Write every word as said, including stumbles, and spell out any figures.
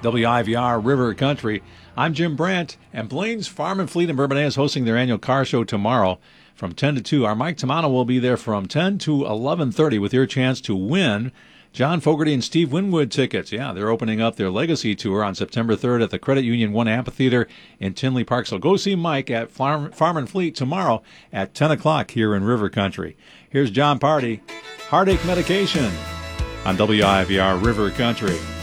W I V R River Country. I'm Jim Brandt, and Blaine's Farm and Fleet in Bourbonnais is hosting their annual car show tomorrow from ten to two. Our Mike Tamano will be there from ten to eleven thirty with your chance to win John Fogerty and Steve Winwood tickets. Yeah, they're opening up their Legacy Tour on September third at the Credit Union One Amphitheater in Tinley Park. So go see Mike at Farm, Farm and Fleet tomorrow at ten o'clock here in River Country. Here's John Party, Heartache Medication on W I V R River Country.